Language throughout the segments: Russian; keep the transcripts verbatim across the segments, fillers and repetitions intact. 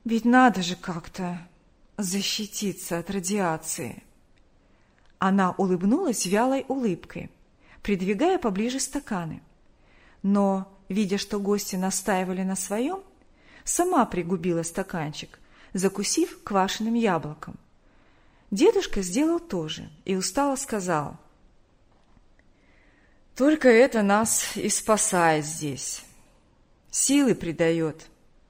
Ведь надо же как-то защититься от радиации. Она улыбнулась вялой улыбкой, придвигая поближе стаканы. Но, видя, что гости настаивали на своем, сама пригубила стаканчик, закусив квашеным яблоком. Дедушка сделал то же и устало сказал: «Только это нас и спасает здесь, силы придает».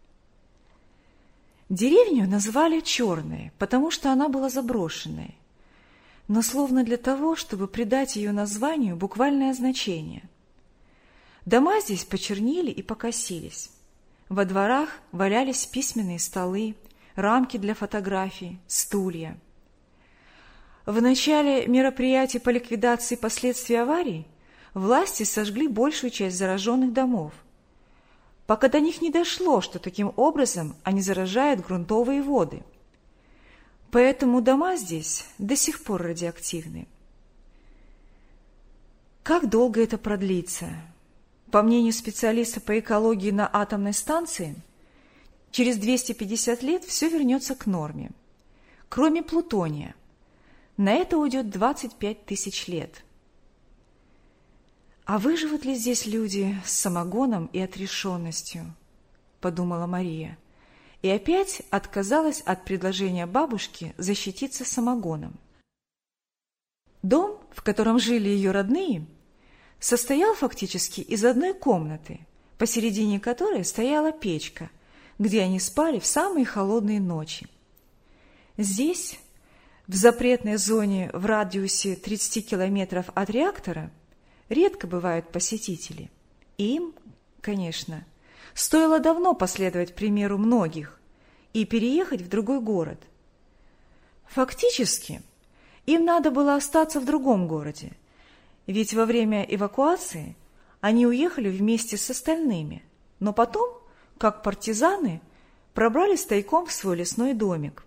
Деревню назвали Черной, потому что она была заброшенной, но словно для того, чтобы придать ее названию буквальное значение. Дома здесь почернели и покосились. Во дворах валялись письменные столы, рамки для фотографий, стулья. В начале мероприятий по ликвидации последствий аварий власти сожгли большую часть зараженных домов, пока до них не дошло, что таким образом они заражают грунтовые воды. Поэтому дома здесь до сих пор радиоактивны. Как долго это продлится? По мнению специалиста по экологии на атомной станции, через двести пятьдесят лет все вернется к норме, кроме плутония. На это уйдет двадцать пять тысяч лет. «А выживут ли здесь люди с самогоном и отрешенностью?» – подумала Мария, и опять отказалась от предложения бабушки защититься самогоном. Дом, в котором жили ее родные, состоял фактически из одной комнаты, посередине которой стояла печка, где они спали в самые холодные ночи. Здесь, в запретной зоне в радиусе тридцати километров от реактора, редко бывают посетители. И им, конечно, стоило давно последовать примеру многих и переехать в другой город. Фактически, им надо было остаться в другом городе, ведь во время эвакуации они уехали вместе с остальными, но потом, как партизаны, пробрались тайком в свой лесной домик.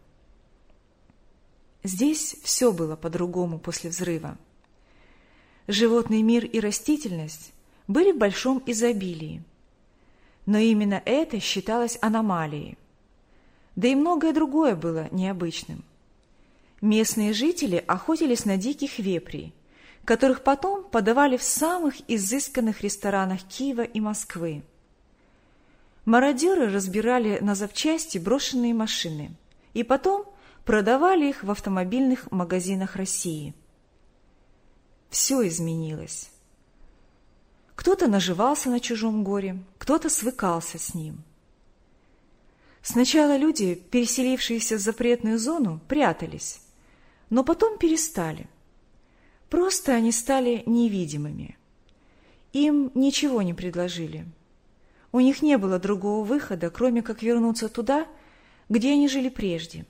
Здесь все было по-другому после взрыва. Животный мир и растительность были в большом изобилии, но именно это считалось аномалией. Да и многое другое было необычным. Местные жители охотились на диких вепрей, которых потом подавали в самых изысканных ресторанах Киева и Москвы. Мародеры разбирали на запчасти брошенные машины и потом продавали их в автомобильных магазинах России. Все изменилось. Кто-то наживался на чужом горе, кто-то свыкался с ним. Сначала люди, переселившиеся в запретную зону, прятались, но потом перестали. Просто они стали невидимыми. Им ничего не предложили. У них не было другого выхода, кроме как вернуться туда, где они жили прежде.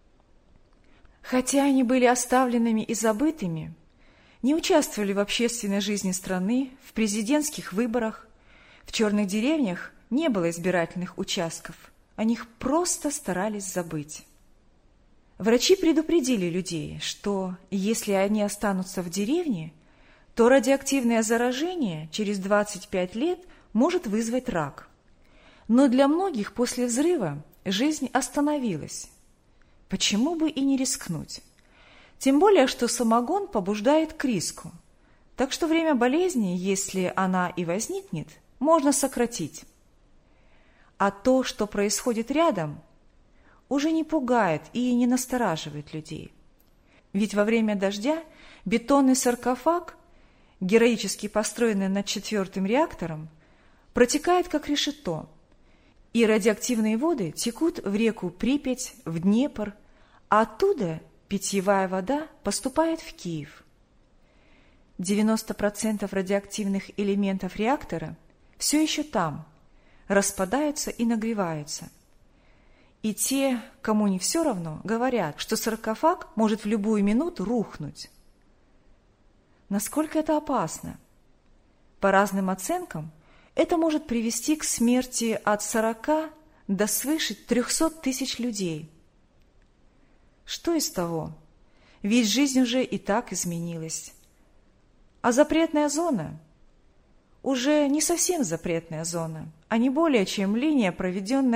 Хотя они были оставленными и забытыми, не участвовали в общественной жизни страны, в президентских выборах, в черных деревнях не было избирательных участков, о них просто старались забыть. Врачи предупредили людей, что если они останутся в деревне, то радиоактивное заражение через двадцать пять лет может вызвать рак. Но для многих после взрыва жизнь остановилась. Почему бы и не рискнуть? Тем более, что самогон побуждает к риску, так что время болезни, если она и возникнет, можно сократить. А то, что происходит рядом, уже не пугает и не настораживает людей. Ведь во время дождя бетонный саркофаг, героически построенный над четвертым реактором, протекает как решето, и радиоактивные воды текут в реку Припять, в Днепр, а оттуда питьевая вода поступает в Киев. девяносто процентов радиоактивных элементов реактора все еще там, распадаются и нагреваются. И те, кому не все равно, говорят, что саркофаг может в любую минуту рухнуть. Насколько это опасно? По разным оценкам, это может привести к смерти от сорока до свыше трехсот тысяч людей. Что из того? Ведь жизнь уже и так изменилась. А запретная зона? Уже не совсем запретная зона, а не более чем линия, проведенная